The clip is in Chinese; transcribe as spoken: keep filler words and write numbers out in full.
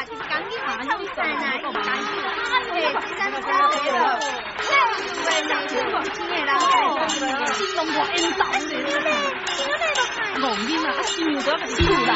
啦，就是讲你嘛，你在哪？讲你，嘿，三三岁了，嘿，为了这个钱的啦，哦，金龙华引导的，我呢都看，农民啊，想着个笑啦。